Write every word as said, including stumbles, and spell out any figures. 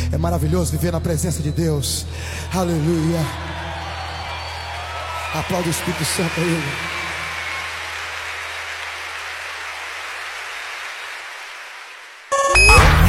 É maravilhoso viver na presença de Deus. Aleluia. Aplaude o Espírito Santo a Ele.